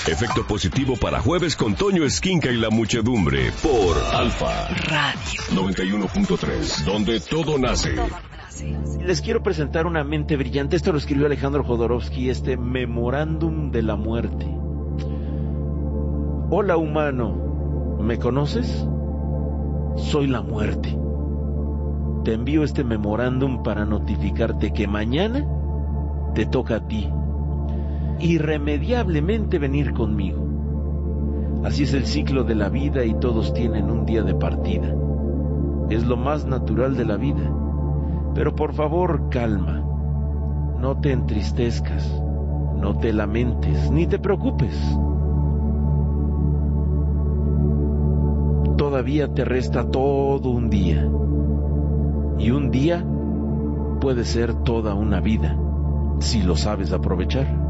Efecto positivo para jueves con Toño Esquinca y la muchedumbre por Alfa Radio 91.3, donde todo nace. Les quiero presentar una mente brillante. Esto lo escribió Alejandro Jodorowsky, Memorándum de la muerte. Hola humano, ¿me conoces? Soy la muerte. Te envío este memorándum para notificarte que mañana te toca a ti irremediablemente venir conmigo. Así es el ciclo de la vida y todos tienen un día de partida. Es lo más natural de la vida. Pero por favor, calma. No te entristezcas, no te lamentes, ni te preocupes. Todavía te resta todo un día. Y un día puede ser toda una vida, si lo sabes aprovechar.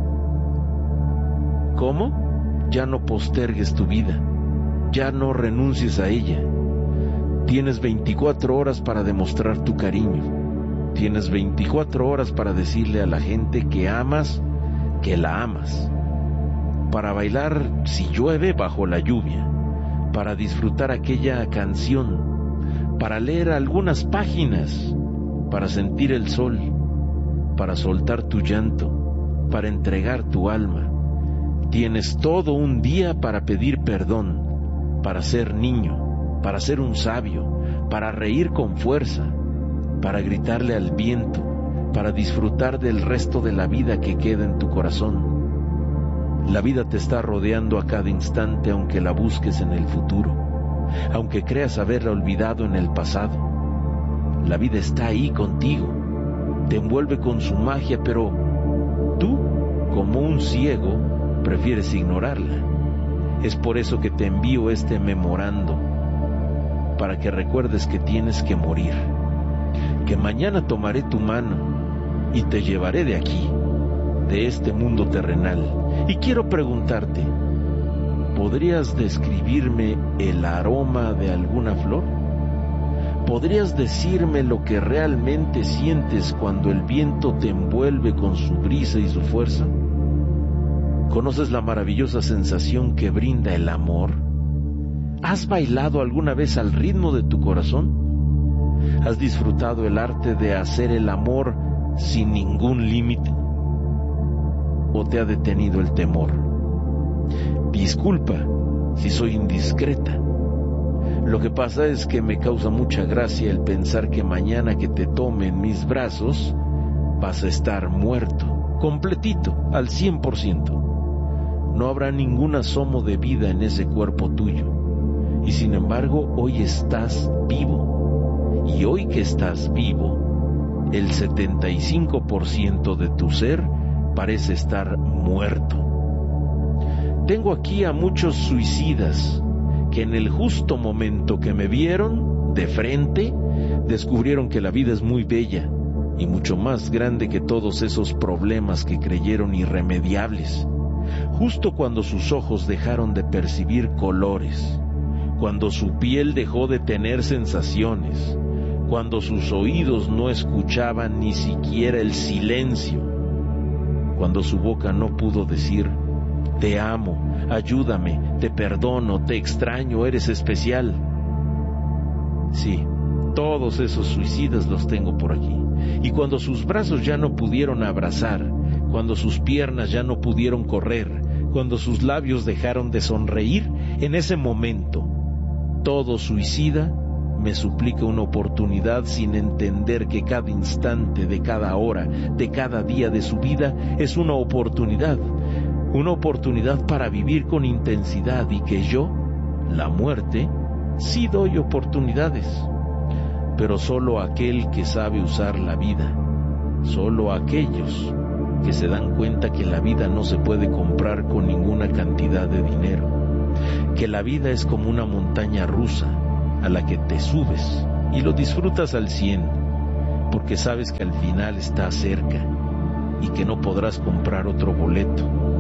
¿Cómo? Ya no postergues tu vida, ya no renuncies a ella. Tienes 24 horas para demostrar tu cariño, tienes 24 horas para decirle a la gente que amas, que la amas, para bailar si llueve bajo la lluvia, para disfrutar aquella canción, para leer algunas páginas, para sentir el sol, para soltar tu llanto, para entregar tu alma. Tienes todo un día para pedir perdón, para ser niño, para ser un sabio, para reír con fuerza, para gritarle al viento, para disfrutar del resto de la vida que queda en tu corazón. La vida te está rodeando a cada instante, aunque la busques en el futuro, aunque creas haberla olvidado en el pasado. La vida está ahí contigo, te envuelve con su magia, pero tú, como un ciego, prefieres ignorarla. Es por eso que te envío este memorando, para que recuerdes que tienes que morir, que mañana tomaré tu mano y te llevaré de aquí, de este mundo terrenal. Y quiero preguntarte, ¿podrías describirme el aroma de alguna flor? ¿Podrías decirme lo que realmente sientes cuando el viento te envuelve con su brisa y su fuerza? ¿Conoces la maravillosa sensación que brinda el amor? ¿Has bailado alguna vez al ritmo de tu corazón? ¿Has disfrutado el arte de hacer el amor sin ningún límite? ¿O te ha detenido el temor? Disculpa si soy indiscreta. Lo que pasa es que me causa mucha gracia el pensar que mañana que te tome en mis brazos vas a estar muerto, completito, al 100%. No habrá ningún asomo de vida en ese cuerpo tuyo. Y sin embargo, hoy estás vivo. Y hoy que estás vivo, el 75% de tu ser parece estar muerto. Tengo aquí a muchos suicidas que en el justo momento que me vieron de frente, descubrieron que la vida es muy bella y mucho más grande que todos esos problemas que creyeron irremediables. Justo cuando sus ojos dejaron de percibir colores, cuando su piel dejó de tener sensaciones, cuando sus oídos no escuchaban ni siquiera el silencio, cuando su boca no pudo decir, te amo, ayúdame, te perdono, te extraño, eres especial. Sí, todos esos suicidas los tengo por aquí. Y cuando sus brazos ya no pudieron abrazar, cuando sus piernas ya no pudieron correr, cuando sus labios dejaron de sonreír, en ese momento, todo suicida me suplica una oportunidad sin entender que cada instante de cada hora, de cada día de su vida es una oportunidad para vivir con intensidad y que yo, la muerte, sí doy oportunidades, pero solo aquel que sabe usar la vida, solo aquellos que se dan cuenta que la vida no se puede comprar con ninguna cantidad de dinero, que la vida es como una montaña rusa a la que te subes y lo disfrutas al 100, porque sabes que al final está cerca y que no podrás comprar otro boleto.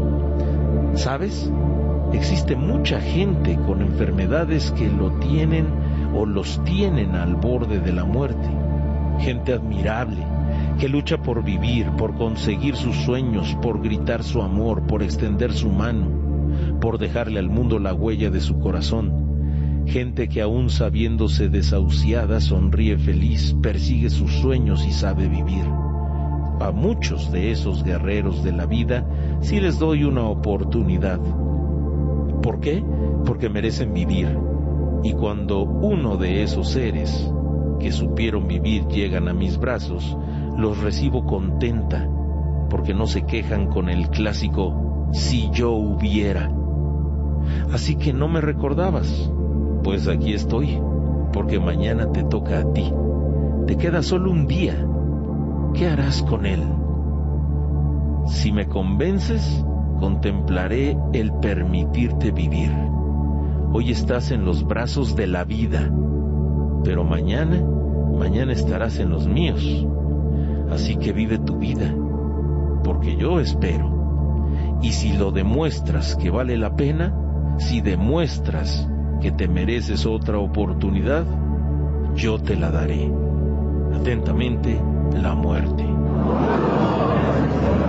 ¿Sabes? Existe mucha gente con enfermedades que lo tienen o los tienen al borde de la muerte. Gente admirable, que lucha por vivir, por conseguir sus sueños, por gritar su amor, por extender su mano. por dejarle al mundo la huella de su corazón. Gente que aún sabiéndose desahuciada sonríe feliz, persigue sus sueños y sabe vivir. A muchos de esos guerreros de la vida sí les doy una oportunidad. ¿Por qué? Porque merecen vivir. Y cuando uno de esos seres que supieron vivir llegan a mis brazos, los recibo contenta, porque no se quejan con el clásico "si yo hubiera". Así que no me recordabas, pues aquí estoy, porque mañana te toca a ti. Te queda solo un día. ¿Qué harás con él? Si me convences, contemplaré el permitirte vivir. Hoy estás en los brazos de la vida, pero mañana estarás en los míos. Así que vive tu vida, porque yo espero. Y si lo demuestras que vale la pena, si demuestras que te mereces otra oportunidad, yo te la daré. Atentamente, la muerte.